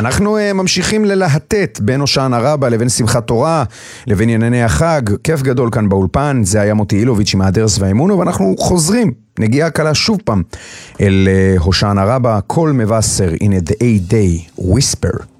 אנחנו ממשיכים ללהטט בין הושענא רבה לבין שמחת תורה, לבין ענייני החג. כיף גדול כאן באולפן, זה היה מוטי אילוביץ' עם הדרס והאמונו, ואנחנו חוזרים, נגיעה קלה שוב פעם, אל הושענא רבה, כל מבשר, הנה the 8 day whisper.